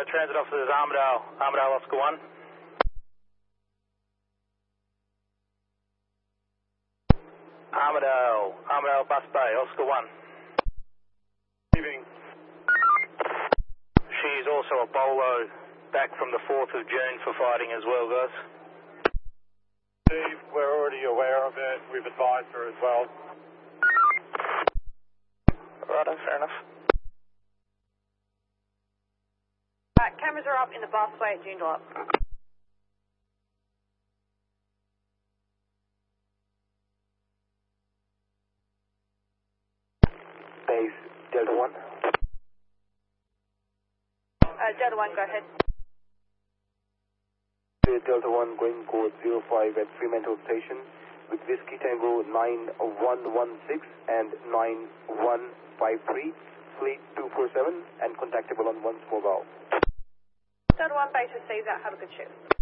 transit officers, Armadale Oscar 1. Armadale Bus Bay, Oscar 1. Evening. She's also a bolo back from the 4th of June for fighting as well, guys. Steve, we're already aware of it. We've advised her as well. Righto, fair enough. Right, cameras are up in the busway at Joondalup. Base Delta 1. Delta 1, go ahead. Delta 1 going code 05 at Fremantle Station with Whiskey Tango 9116 and 9153, fleet 247 and contactable on 1 mobile. Delta 1, base receives that. Have a good shift.